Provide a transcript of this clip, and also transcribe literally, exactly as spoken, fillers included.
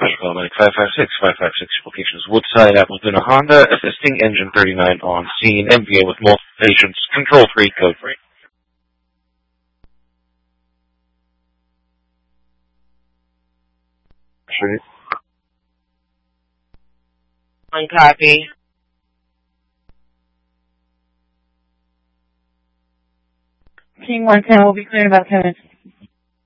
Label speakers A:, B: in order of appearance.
A: call Medic five five six. five five six location is Woodside, Appleton, Honda, assisting engine thirty-nine on scene, M V A with multiple patients, control free, code free. Sure.
B: One copy. King one ten will be clear in about ten minutes.